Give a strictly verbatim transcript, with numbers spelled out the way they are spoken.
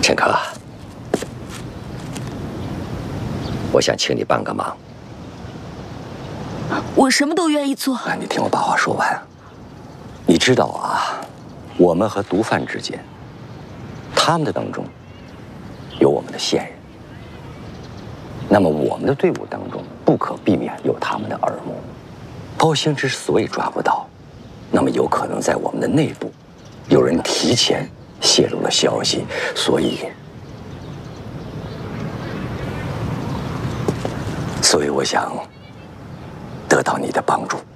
千客，我想请你帮个忙。 我什么都愿意做。 啊，你听我把话说完。你知道啊，我们和毒贩之间，他们的当中有我们的线人，那么我们的队伍当中不可避免有他们的耳目。包兴之所以抓不到，那么有可能在我们的内部有人提前泄露了消息，所以，所以我想得到你的帮助。